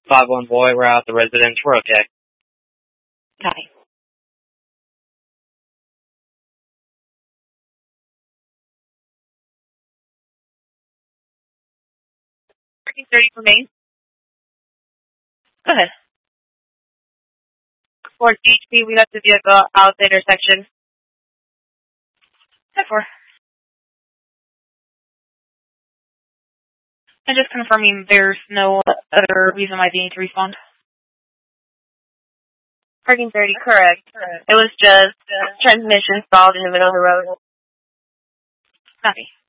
5-1 boy, we're out the residence. We're okay. Copy. Parking 30 for Main. Go ahead. For HP, we left the vehicle out the intersection. 10-4. And just confirming there's no other reason why they need to respond. Parking 30, correct. It was just transmission stalled in the middle of the road. Copy.